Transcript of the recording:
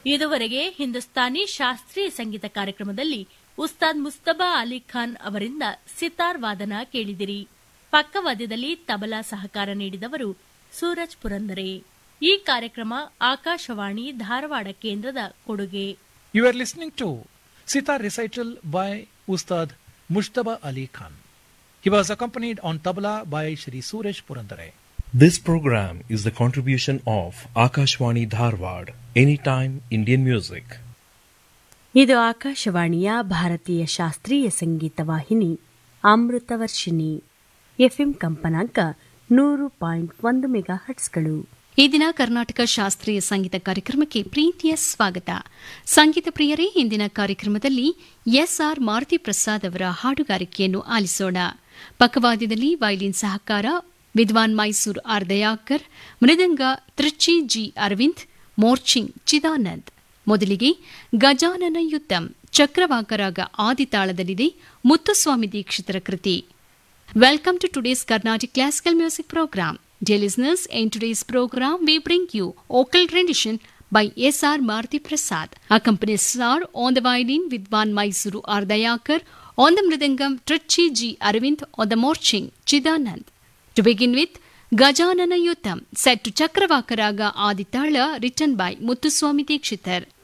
ಇದುವರೆಗೆ ಹಿಂದೂಸ್ತಾನಿ ಶಾಸ್ತ್ರೀಯ ಸಂಗೀತ ಕಾರ್ಯಕ್ರಮದಲ್ಲಿ ಉಸ್ತಾದ್ ಮುಸ್ತಬಾ ಅಲಿ ಖಾನ್ ಅವರಿಂದ ಸಿತಾರ್ ವಾದನ ಕೇಳಿದಿರಿ. ಪಕ್ಕವಾದ್ಯದಲ್ಲಿ ತಬಲಾ ಸಹಕಾರ ನೀಡಿದವರು ಸೂರಜ್ ಪುರಂದರೆ. ಈ ಕಾರ್ಯಕ್ರಮ ಆಕಾಶವಾಣಿ ಧಾರವಾಡ ಕೇಂದ್ರದ ಕೊಡುಗೆ. You are listening to Sitar recital by Ustad Mushtaba Ali Khan. He was accompanied on tabla by Shri Suraj Purandare. This program is the contribution of Akashwani Dharwad, Anytime Indian Music. ಇದು ಆಕಾಶವಾಣಿಯ ಭಾರತೀಯ ಶಾಸ್ತ್ರೀಯ ಸಂಗೀತ ವಾಹಿನಿ Amritavarshini. FM ಕಂಪನಾಂಕ 100.1 ಮೆಗಾಹರ್ಟ್ಸ್ಗಳು. ಈ ದಿನ ಕರ್ನಾಟಕ ಶಾಸ್ತ್ರೀಯ ಸಂಗೀತ ಕಾರ್ಯಕ್ರಮಕ್ಕೆ ಪ್ರೀತಿಯ ಸ್ವಾಗತ. ಸಂಗೀತ ಪ್ರಿಯರೇ, ಇಂದಿನ ಕಾರ್ಯಕ್ರಮದಲ್ಲಿ ಎಸ್ಆರ್ ಮಾರುತಿ ಪ್ರಸಾದ್ ಅವರ ಹಾಡುಗಾರಿಕೆಯನ್ನು ಆಲಿಸೋಣ. ಪಕ್ಕವಾದ್ಯದಲ್ಲಿ ವೈಲಿನ್ ಸಹಕಾರ ವಿದ್ವಾನ್ ಮೈಸೂರು ಆರ್ ದಯಾಕರ್, ಮೃದಂಗ ತ್ರಿಚಿ ಜಿ ಅರವಿಂದ್, ಮೋರ್ಚಿಂಗ್ ಚಿದಾನಂದ್. ಮೊದಲಿಗೆ ಗಜಾನನ ಯುದ್ಧಂ ಚಕ್ರವಾಕರಾಗ ಆದಿತಾಳದಲ್ಲಿದೆ, ಮುತ್ತುಸ್ವಾಮಿ ದೀಕ್ಷಿತರ ಕೃತಿ. Welcome to today's Carnatic Classical Music Program. Dear listeners, in today's program we bring you vocal rendition by S.R. Maruti Prasad. Accompanies are on the violin Vidwan Mysuru R. Dayakar, on the mridangam Trichy G. Arvind, on the morching Chidanand. To begin with, Gajanana Yuddham, set to Chakravakaraga Aditala, written by Muthuswami Dikshitar.